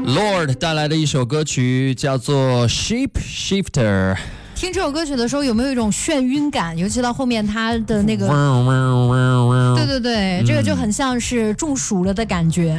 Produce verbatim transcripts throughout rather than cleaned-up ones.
Lord 带来的一首歌曲叫做 Shape Shifter。 听这首歌曲的时候有没有一种眩晕感？尤其到后面它的那个，对对对，嗯、这个就很像是中暑了的感觉。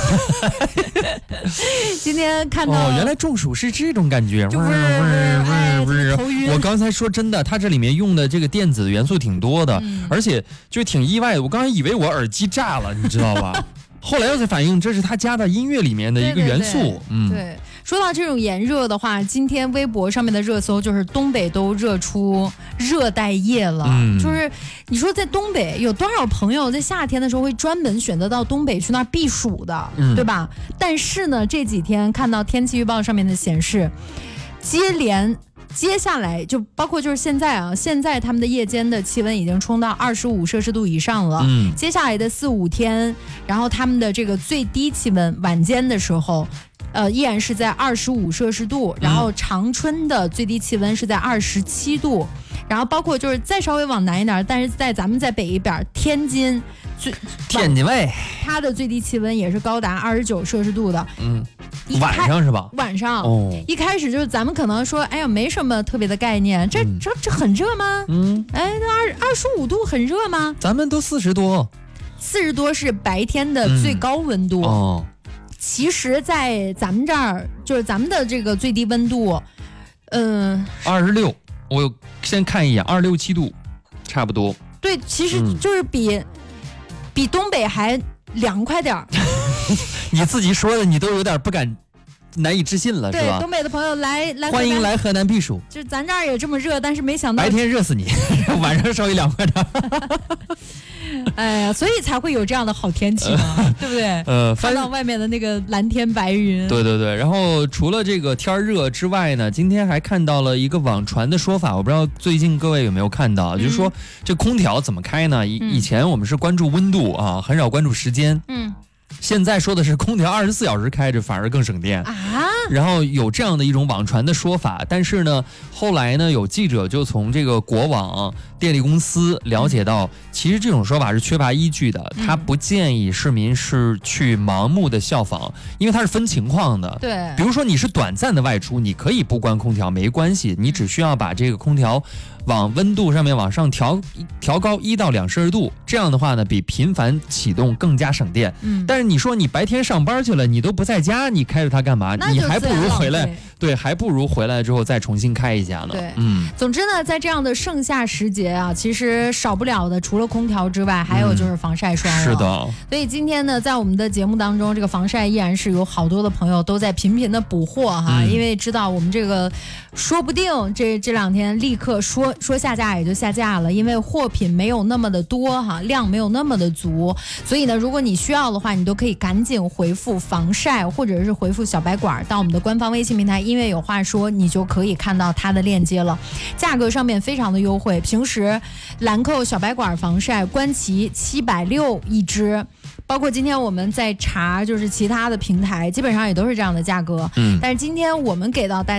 今天看到哦，原来中暑是这种感觉， 就不是哎，头晕。 我刚才说真的，它这里面用的这个电子元素挺多的，嗯、而且就挺意外的。我刚才以为我耳机炸了，你知道吧？后来我才反应，这是他加到音乐里面的一个元素。 对对对嗯， 对。说到这种炎热的话，今天微博上面的热搜就是东北都热出热带夜了。嗯、就是你说在东北有多少朋友在夏天的时候会专门选择到东北去那儿避暑的，嗯、对吧？但是呢，这几天看到天气预报上面的显示，接连。接下来就包括就是现在啊，现在他们的夜间的气温已经冲到二十五摄氏度以上了。嗯，接下来的四五天，然后他们的这个最低气温晚间的时候，呃，依然是在二十五摄氏度，然后长春的最低气温是在二十七度，然后包括就是再稍微往南一点，但是在咱们在北一边，天津最天津卫， 它的最低气温也是高达二十九摄氏度的。 嗯。晚上是吧？ 晚上，哦，一开始就是咱们可能说，哎呀，没什么特别的概念，这、嗯、这这很热吗？嗯，哎，那二二十五度很热吗？ 咱们都四十多， 四十多是白天的最高温度。嗯、哦，其实，在咱们这儿，就是咱们的这个最低温度，嗯、 呃，二十六，我先看一眼，二十六七度，差不多。 对，其实就是比、嗯、比东北还凉快点儿。 你自己说的，你都有点不敢、难以置信了，是吧？ 对，东北的朋友来来， 欢迎来河南避暑。 就咱这儿也这么热，但是没想到白天热死你，晚上稍微凉快点。 哎呀，所以才会有这样的好天气嘛，呃、对不对？呃，看到外面的那个蓝天白云。 对对对，然后除了这个天热之外呢，今天还看到了一个网传的说法，我不知道最近各位有没有看到，嗯、就是说这空调怎么开呢？以、嗯、以前我们是关注温度啊，很少关注时间。嗯。现在说的是空调二十四小时开着反而更省电啊，然后有这样的一种网传的说法，但是呢，后来呢有记者就从这个国网电力公司了解到，其实这种说法是缺乏依据的，他不建议市民是去盲目的效仿，因为它是分情况的。 对， 比如说你是短暂的外出，你可以不关空调没关系，你只需要把这个空调往温度上面往上调调高一到两摄氏度，这样的话呢，比频繁启动更加省电。嗯，但是你说你白天上班去了，你都不在家，你开着它干嘛？你还不如回来，对，还不如回来之后再重新开一下呢。 对，嗯，总之呢，在这样的盛夏时节啊，其实少不了的除了空调之外，还有就是防晒霜、嗯。 是的。 所以今天呢，在我们的节目当中，这个防晒依然是有好多的朋友都在频频的补货哈，嗯、因为知道我们这个说不定这这两天立刻说。说下架也就下架了，因为货品没有那么的多哈，量没有那么的足，所以呢，如果你需要的话，你都可以赶紧回复防晒或者是回复小白管到我们的官方微信平台音乐有话说，你就可以看到它的链接了。价格上面非常的优惠，平时兰蔻小白管防晒官旗七百六一支，包括今天我们在查就是其他的平台，基本上也都是这样的价格。嗯，但是今天我们给到大家